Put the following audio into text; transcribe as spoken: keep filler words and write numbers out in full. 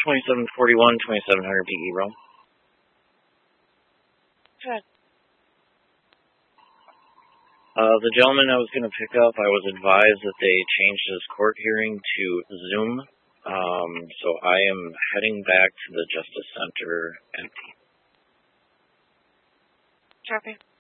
twenty-seven forty-one, twenty-seven hundred B E row. Good. Uh, the gentleman I was going to pick up, I was advised that they changed his court hearing to Zoom. Um, so I am heading back to the Justice Center empty. Copy.